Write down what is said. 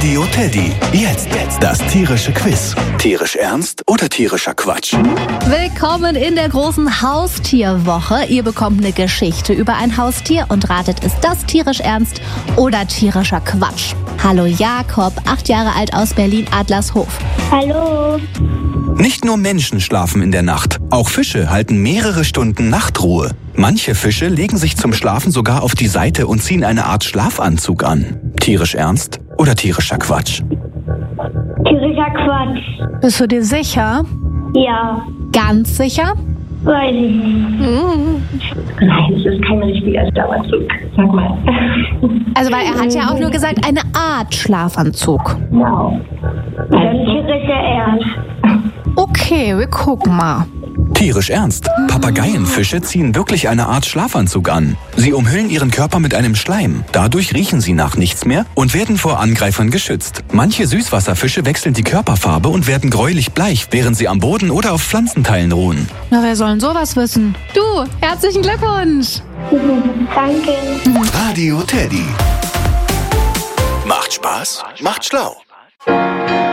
Radio Teddy. Jetzt das tierische Quiz. Tierisch ernst oder tierischer Quatsch? Willkommen in der großen Haustierwoche. Ihr bekommt eine Geschichte über ein Haustier und ratet, ist das tierisch ernst oder tierischer Quatsch? Hallo Jakob, 8 Jahre alt aus Berlin-Adlershof. Hallo. Nicht nur Menschen schlafen in der Nacht. Auch Fische halten mehrere Stunden Nachtruhe. Manche Fische legen sich zum Schlafen sogar auf die Seite und ziehen eine Art Schlafanzug an. Tierisch ernst oder tierischer Quatsch? Tierischer Quatsch. Bist du dir sicher? Ja. Ganz sicher? Weiß ich nicht. Nein, es ist kein richtiger Schlafanzug. Sag mal. Also weil er hat ja auch nur gesagt, eine Art Schlafanzug. Wow. Dann tierischer Ernst. Okay, wir gucken mal. Tierisch ernst. Papageienfische ziehen wirklich eine Art Schlafanzug an. Sie umhüllen ihren Körper mit einem Schleim. Dadurch riechen sie nach nichts mehr und werden vor Angreifern geschützt. Manche Süßwasserfische wechseln die Körperfarbe und werden gräulich bleich, während sie am Boden oder auf Pflanzenteilen ruhen. Na, wer soll denn sowas wissen? Du, herzlichen Glückwunsch. Danke. Radio Teddy. Macht Spaß, macht schlau.